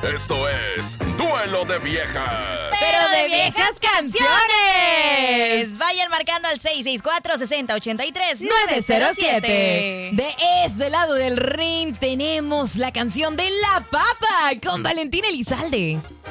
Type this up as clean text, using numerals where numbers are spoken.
Esto es Duelo de Viejas. ¡Pero de viejas canciones! Vayan marcando al 664-6083-907. De este lado del ring tenemos la canción de La Papa con Valentín Elizalde.